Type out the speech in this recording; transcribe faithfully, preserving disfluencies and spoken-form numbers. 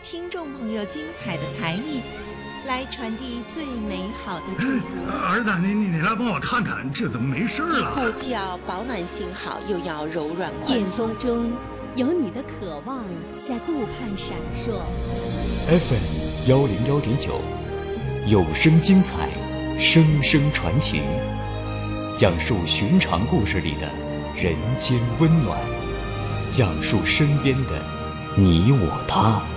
听众朋友精彩的才艺，来传递最美好的祝福。 儿子，你你你来帮我看看，这怎么没事了？ 衣裤既要保暖性好，又要柔软宽松。 眼中有你的渴望在顾盼闪烁。 F M 幺零幺点九，有声精彩，声声传情，讲述寻常故事里的人间温暖，讲述身边的你我他。